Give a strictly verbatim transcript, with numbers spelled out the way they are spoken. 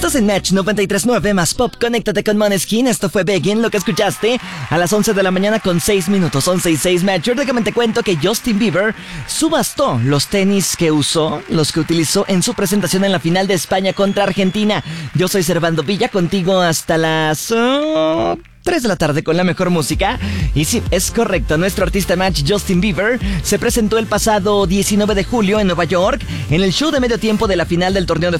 Estás en Match noventa y tres punto nueve más Pop. Conéctate con Måneskin. Esto fue Begin, lo que escuchaste a las once de la mañana con seis minutos. once y seis Match. Yo te cuento que Justin Bieber subastó los tenis que usó, los que utilizó en su presentación en la final de España contra Argentina. Yo soy Servando Villa, contigo hasta las... Uh... tres de la tarde con la mejor música. Y sí, es correcto, nuestro artista Match Justin Bieber se presentó el pasado diecinueve de julio en Nueva York en el show de medio tiempo de la final del torneo de